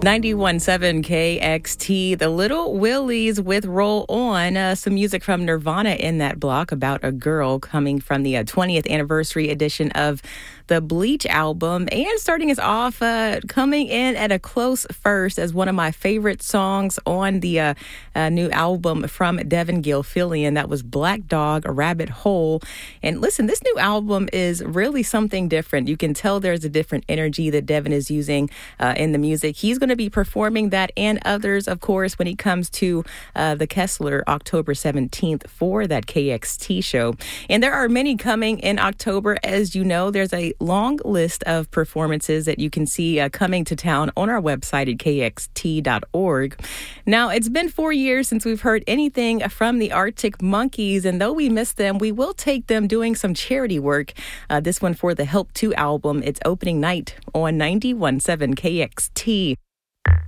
91.7 KXT, the Little Willies with Roll On. Some music from Nirvana in that block about a girl coming from the 20th anniversary edition of the Bleach album. And starting us off, coming in at a close first as one of my favorite songs on the new album from Devin Gilfillian. That was Black Dog, A Rabbit Hole. And listen, this new album is really something different. You can tell there's a different energy that Devin is using in the music. He's going to be performing that and others, of course, when he comes to the Kessler October 17th for that KXT show. And there are many coming in October. As you know, there's a long list of performances that you can see coming to town on our website at kxt.org. Now, it's been 4 years since we've heard anything from the Arctic Monkeys, and though we miss them, we will take them doing some charity work. This one for the Help 2 album. It's opening night on 91.7 KXT.